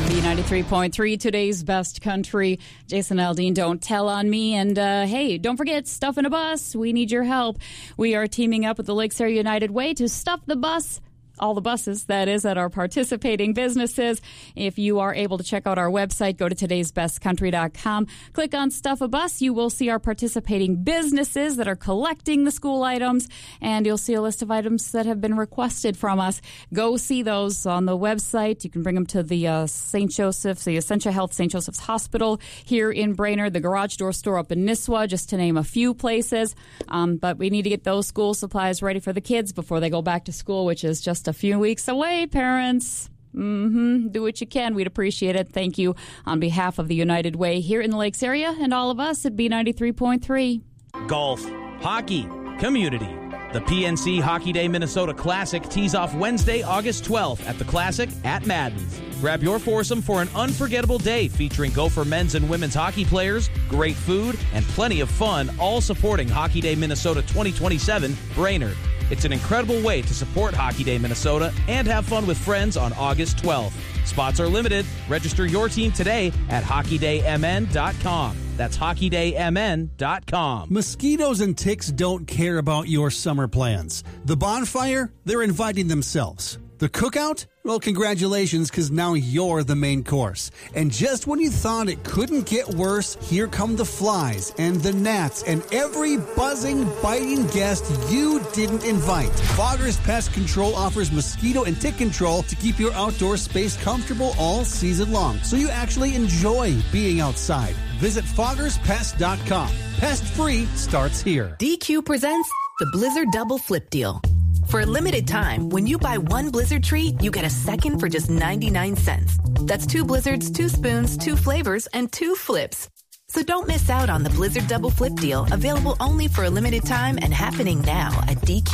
B93.3, today's best country. Jason Aldean, Don't Tell on Me. And hey, don't forget, Stuff in a Bus. We need your help. We are teaming up with the Lakes Area United Way to stuff the bus. All the buses, that is, at our participating businesses. If you are able to check out our website, go to today'sbestcountry.com. Click on Stuff a Bus. You will see our participating businesses that are collecting the school items, and you'll see a list of items that have been requested from us. Go see those on the website. You can bring them to the St. Joseph's, the Essentia Health St. Joseph's Hospital here in Brainerd, the Garage Door Store up in Nisswa, just to name a few places. But we need to get those school supplies ready for the kids before they go back to school, which is just a few weeks away, parents. Do what you can. We'd appreciate it. Thank you on behalf of the United Way here in the Lakes area and all of us at B93.3. Golf, hockey, community. The PNC Hockey Day Minnesota Classic tees off Wednesday, August 12th at the Classic at Madden's. Grab your foursome for an unforgettable day featuring Gopher men's and women's hockey players, great food, and plenty of fun, all supporting Hockey Day Minnesota 2027 Brainerd. It's an incredible way to support Hockey Day Minnesota and have fun with friends on August 12th. Spots are limited. Register your team today at hockeydaymn.com. That's hockeydaymn.com. Mosquitoes and ticks don't care about your summer plans. The bonfire, they're inviting themselves. The cookout? Well, congratulations, because now you're the main course. And just when you thought it couldn't get worse, here come the flies and the gnats and every buzzing, biting guest you didn't invite. Fogger's Pest Control offers mosquito and tick control to keep your outdoor space comfortable all season long, so you actually enjoy being outside. Visit foggerspest.com. Pest Free starts here. DQ presents the Blizzard Double Flip Deal. For a limited time, when you buy one Blizzard treat, you get a second for just 99 cents. That's 2 Blizzards, 2 spoons, 2 flavors, and 2 flips. So don't miss out on the Blizzard Double Flip Deal, available only for a limited time and happening now at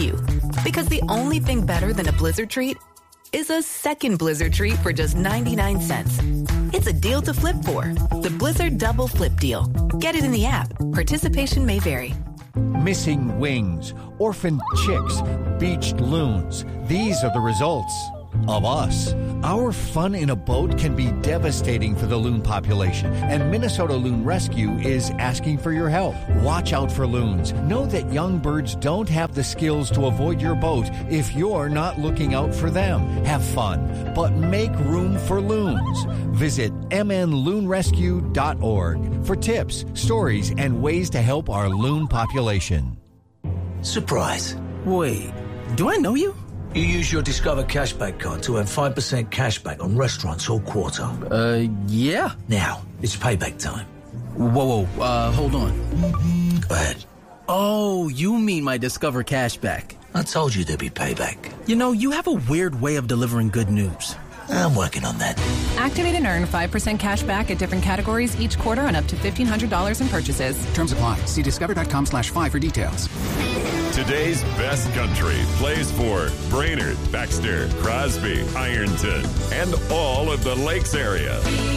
DQ. Because the only thing better than a Blizzard treat is a second Blizzard treat for just 99 cents. It's a deal to flip for. The Blizzard Double Flip Deal. Get it in the app. Participation may vary. Missing wings, orphaned chicks, beached loons. These are the results of us. Our fun in a boat can be devastating for the loon population, and Minnesota Loon Rescue is asking for your help. Watch out for loons. Know that young birds don't have the skills to avoid your boat if you're not looking out for them. Have fun, but make room for loons. Visit mnloonrescue.org for tips, stories, and ways to help our loon population. Surprise. Wait, do I know you? You use your Discover Cashback card to earn 5% cashback on restaurants all quarter. Yeah. Now, it's payback time. Whoa, hold on. Go ahead. Oh, you mean my Discover Cashback. I told you there'd be payback. You know, you have a weird way of delivering good news. I'm working on that. Activate and earn 5% cash back at different categories each quarter on up to $1,500 in purchases. Terms apply. See discover.com/5 for details. Today's best country plays for Brainerd, Baxter, Crosby, Ironton, and all of the Lakes area.